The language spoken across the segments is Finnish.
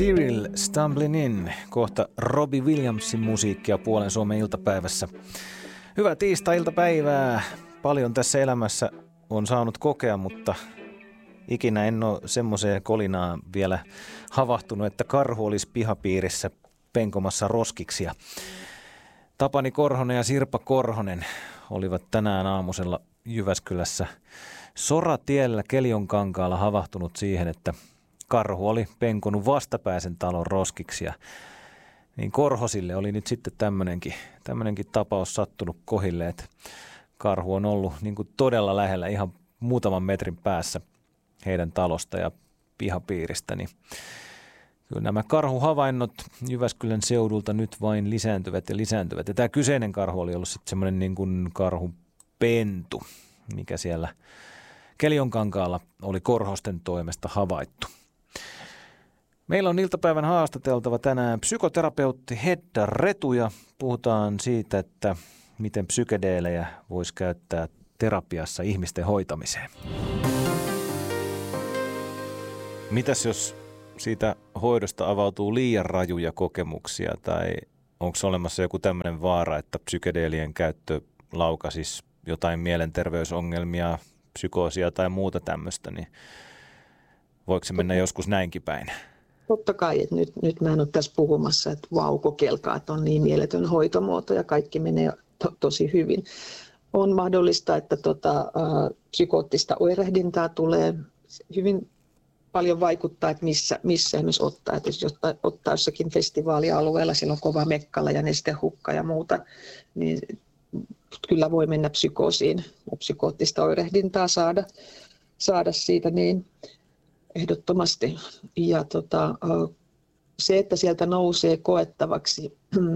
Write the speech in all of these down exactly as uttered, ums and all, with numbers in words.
Cyril Stumbling In, kohta Robbie Williamsin musiikkia Puolen Suomen iltapäivässä. Hyvää tiistai-iltapäivää. Paljon tässä elämässä on saanut kokea, mutta ikinä en ole semmoiseen kolinaan vielä havahtunut, että karhu olisi pihapiirissä penkomassa roskiksia. Tapani Korhonen ja Sirpa Korhonen olivat tänään aamusella Jyväskylässä Soratiellä Keljonkankaalla havahtunut siihen, että karhu oli penkonut vastapäisen talon roskiksia. Niin Korhosille oli nyt sitten tämmöinenkin, tämmöinenkin tapaus sattunut kohille, että karhu on ollut niin kuin todella lähellä, ihan muutaman metrin päässä heidän talosta ja pihapiiristä. Niin kyllä nämä karhuhavainnot Jyväskylän seudulta nyt vain lisääntyvät ja lisääntyvät. Ja tämä kyseinen karhu oli ollut sitten semmoinen niin kuin karhupentu, mikä siellä Keljonkankaalla oli Korhosten toimesta havaittu. Meillä on iltapäivän haastateltava tänään psykoterapeutti Hedda Retu ja puhutaan siitä, että miten psykedeelejä voisi käyttää terapiassa ihmisten hoitamiseen. Mitäs jos siitä hoidosta avautuu liian rajuja kokemuksia tai onko olemassa joku tämmöinen vaara, että psykedeelien käyttö laukaisisi jotain mielenterveysongelmia, psykoosia tai muuta tämmöistä, niin voiko se mennä joskus näinkin päin? Totta kai, että nyt, nyt mä en ole tässä puhumassa, että vau, kokeilkaa, että on niin mieletön hoitomuoto ja kaikki menee to, tosi hyvin. On mahdollista, että tota, ä, psykoottista oirehdintaa tulee hyvin paljon vaikuttaa, että missä, missä esimerkiksi ottaa. Että jos ottaa jossakin festivaalialueella, siellä on kova mekkala ja nestehukka ja muuta, niin kyllä voi mennä psykoosiin ja psykoottista oirehdintaa saada, saada siitä niin ehdottomasti. Ja tota, se, että sieltä nousee koettavaksi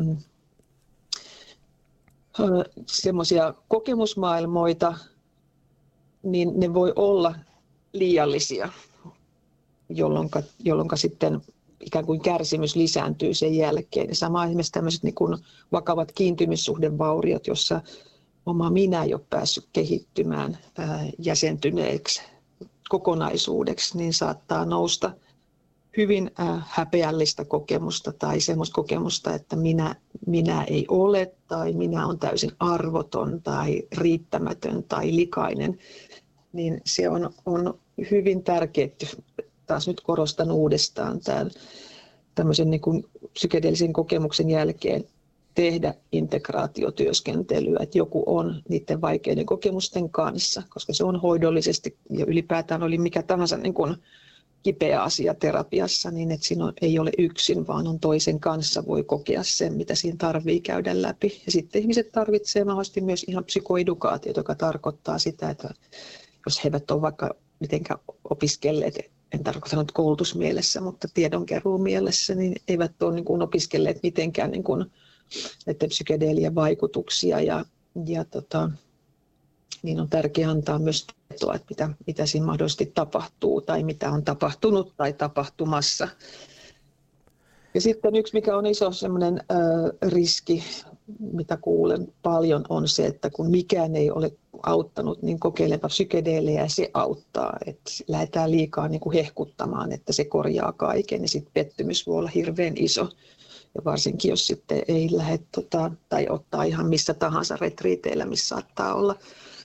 semmoisia kokemusmaailmoita, niin ne voi olla liiallisia, jolloin, jolloin sitten ikään kuin kärsimys lisääntyy sen jälkeen. Ja sama esimerkiksi tämmöiset niin kuin vakavat kiintymyssuhdevauriot, jossa oma minä ei ole päässyt kehittymään ää, jäsentyneeksi kokonaisuudeksi, niin saattaa nousta hyvin ää, häpeällistä kokemusta tai semmoista kokemusta, että minä, minä ei ole tai minä olen täysin arvoton tai riittämätön tai likainen. Niin se on, on hyvin tärkeää, taas nyt korostan uudestaan tämän, tämmöisen niin kuin psykedeellisen kokemuksen jälkeen tehdä integraatiotyöskentelyä, että joku on niiden vaikeiden kokemusten kanssa, koska se on hoidollisesti ja ylipäätään oli mikä tahansa niin kuin kipeä asia terapiassa, niin että siinä ei ole yksin, vaan on toisen kanssa, voi kokea sen, mitä siinä tarvii käydä läpi. Ja sitten ihmiset tarvitsevat mahdollisesti myös ihan psykoedukaatiota, joka tarkoittaa sitä, että jos he eivät ole vaikka mitenkään opiskelleet, en tarkoita nyt koulutusmielessä, mutta tiedonkeruun mielessä, niin eivät ole niin kuin opiskelleet mitenkään niin kuin näiden psykedeelien vaikutuksia. Ja, ja tota, niin on tärkeää antaa myös tietoa, että mitä, mitä siinä mahdollisesti tapahtuu tai mitä on tapahtunut tai tapahtumassa. Ja sitten yksi, mikä on iso semmoinen äh, riski, mitä kuulen paljon, on se, että kun mikään ei ole auttanut, niin kokeilepa psykedeelejä ja se auttaa. Että lähdetään liikaa niin kuin hehkuttamaan, että se korjaa kaiken ja sitten pettymys voi olla hirveän iso. Ja varsinkin jos sitten ei lähde tota, tai ottaa ihan missä tahansa retriiteillä, missä saattaa olla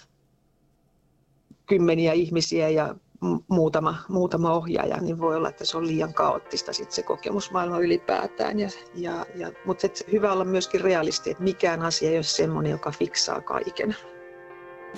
kymmeniä ihmisiä ja muutama, muutama ohjaaja, niin voi olla, että se on liian kaoottista sitten se kokemusmaailma ylipäätään. Ja, ja, ja, mutta hyvä olla myöskin realisti, että mikään asia ei ole semmoinen, joka fiksaa kaiken.